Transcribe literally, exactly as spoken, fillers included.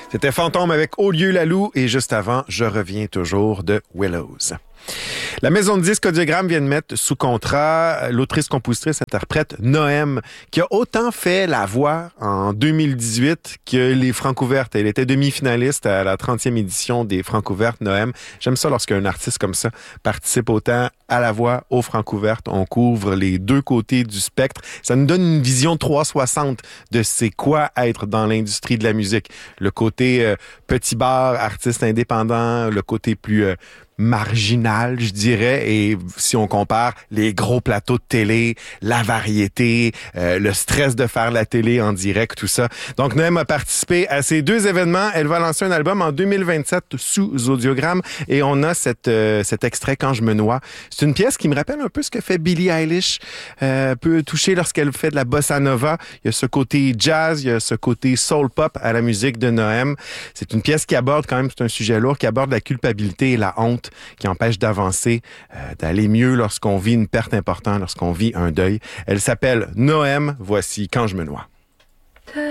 C'était Fantôme avec Au lieu la Loue et juste avant, Je reviens toujours de Willows. La maison de disques Audiogramme vient de mettre sous contrat l'autrice-compositrice-interprète Noem, qui a autant fait la voix en deux mille dix-huit que les Francouvertes. Elle était demi-finaliste à la trentième édition des Francouvertes, Noem. J'aime ça lorsqu'un artiste comme ça participe autant à la voix aux Francouvertes. On couvre les deux côtés du spectre. Ça nous donne une vision trois cent soixante de c'est quoi être dans l'industrie de la musique. Le côté euh, petit bar, artiste indépendant, le côté plus... Euh, marginal, je dirais, et si on compare les gros plateaux de télé, la variété, euh, le stress de faire la télé en direct, tout ça. Donc, Noem a participé à ces deux événements. Elle va lancer un album en deux mille vingt-sept sous Audiogramme et on a cette, euh, cet extrait Quand je me noie. C'est une pièce qui me rappelle un peu ce que fait Billie Eilish, euh, peut toucher lorsqu'elle fait de la bossa nova. Il y a ce côté jazz, il y a ce côté soul pop à la musique de Noem. C'est une pièce qui aborde quand même, c'est un sujet lourd, qui aborde la culpabilité et la honte qui empêche d'avancer, euh, d'aller mieux lorsqu'on vit une perte importante, lorsqu'on vit un deuil. Elle s'appelle Noem. Voici Quand je me noie.